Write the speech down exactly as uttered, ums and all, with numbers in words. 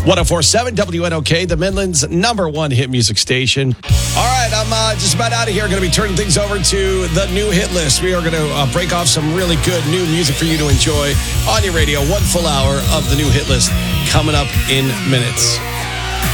one oh four point seven W N O K, the Midland's number one hit music station. All right, I'm uh, just about out of here. Going to be turning things over to the new hit list. We are going to uh, break off some really good new music for you to enjoy on your radio. One full hour of the new hit list coming up in minutes.